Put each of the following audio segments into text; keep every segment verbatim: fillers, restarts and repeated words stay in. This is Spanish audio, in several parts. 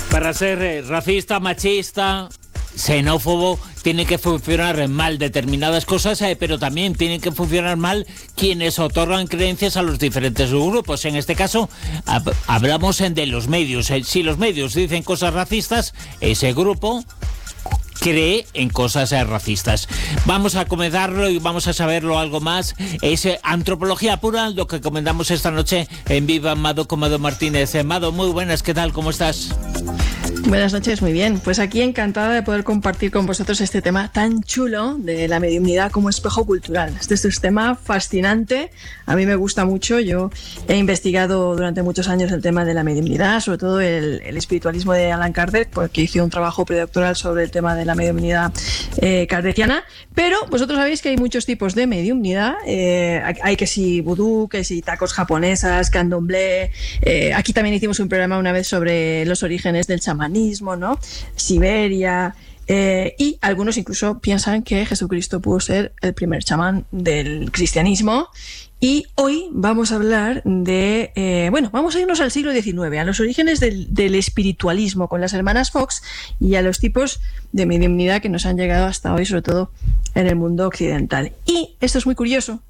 Para ser eh, racista, machista, xenófobo, tiene que funcionar mal determinadas cosas, eh, pero también tienen que funcionar mal quienes otorgan creencias a los diferentes grupos. En este caso, hab- hablamos eh, de los medios. Eh, si los medios dicen cosas racistas, ese grupo cree en cosas eh, racistas. Vamos a comentarlo y vamos a saberlo algo más. Es eh, antropología pura, lo que comentamos esta noche en Viva Mado con Mado Martínez. Eh, Mado, muy buenas, ¿qué tal? ¿Cómo estás? Buenas noches, muy bien. Pues aquí encantada de poder compartir con vosotros este tema tan chulo de la mediumnidad como espejo cultural. Este es un tema fascinante, a mí me gusta mucho. Yo he investigado durante muchos años el tema de la mediumnidad, sobre todo el, el espiritualismo de Allan Kardec, porque hice un trabajo predoctoral sobre el tema de la mediumnidad eh, kardeciana. Pero vosotros sabéis que hay muchos tipos de mediumnidad. Eh, hay que si vudú, que si tacos japonesas, candomblé. Eh, aquí también hicimos un programa una vez sobre los orígenes del chamanismo, ¿no? Siberia. Eh, y algunos incluso piensan que Jesucristo pudo ser el primer chamán del cristianismo. Y hoy vamos a hablar de, eh, bueno, vamos a irnos al siglo diecinueve, a los orígenes del, del espiritualismo con las hermanas Fox y a los tipos de mediumnidad que nos han llegado hasta hoy, sobre todo en el mundo occidental. Y esto es muy curioso.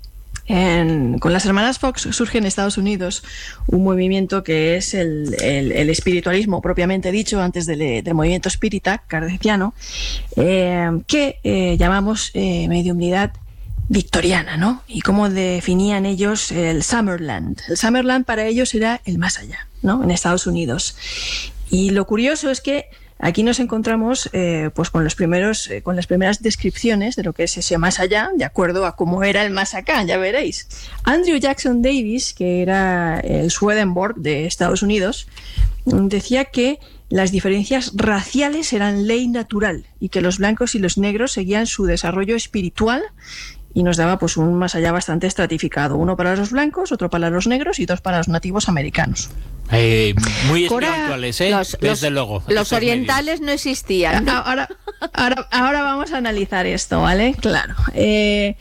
En, con las hermanas Fox surge en Estados Unidos un movimiento que es el, el, el espiritualismo propiamente dicho, antes del, del movimiento espírita kardeciano, eh, que eh, llamamos eh, mediumnidad victoriana, ¿no? Y cómo definían ellos el Summerland. El Summerland para ellos era el más allá, ¿no? En Estados Unidos. Y lo curioso es que aquí nos encontramos eh, pues con los primeros, eh, con las primeras descripciones de lo que es ese más allá, de acuerdo a cómo era el más acá, ya veréis. Andrew Jackson Davis, que era el Swedenborg de Estados Unidos, decía que las diferencias raciales eran ley natural y que los blancos y los negros seguían su desarrollo espiritual, y nos daba pues un más allá bastante estratificado, uno para los blancos, otro para los negros y dos para los nativos americanos. Eh, muy Cora, espirituales, ¿eh? Los, Desde los, luego. Los orientales medios no existían, ¿no? Ahora, ahora, ahora vamos a analizar esto, ¿vale? Claro. Eh,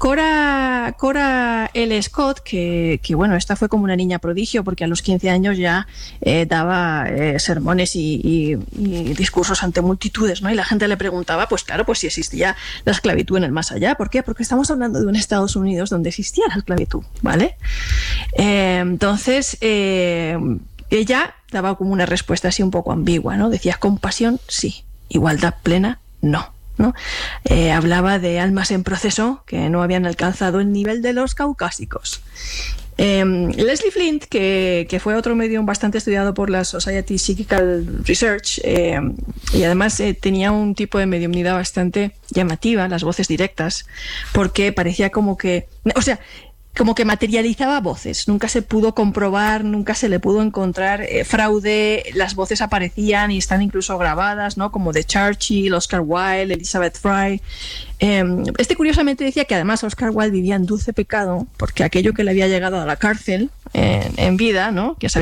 Cora, Cora L. Scott, que, que bueno, esta fue como una niña prodigio porque a los quince años ya eh, daba eh, sermones y, y, y discursos ante multitudes, ¿no? Y la gente le preguntaba, pues claro, pues si existía la esclavitud en el más allá. ¿Por qué? Porque estamos hablando de un Estados Unidos donde existía la esclavitud, ¿vale? Eh, entonces, eh, ella daba como una respuesta así un poco ambigua, ¿no? Decía, compasión, sí. Igualdad plena, no. ¿no? Eh, hablaba de almas en proceso que no habían alcanzado el nivel de los caucásicos. Eh, Leslie Flint, que, que fue otro medium bastante estudiado por la Society Psychical Research, eh, y además eh, tenía un tipo de mediumnidad bastante llamativa, las voces directas, porque parecía como que, o sea, como que materializaba voces, nunca se pudo comprobar, nunca se le pudo encontrar eh, fraude, las voces aparecían y están incluso grabadas, ¿no? Como de Churchill, Oscar Wilde, Elizabeth Fry. Eh, este curiosamente decía que además Oscar Wilde vivía en dulce pecado porque aquello que le había llegado a la cárcel eh, en vida, ¿no? Que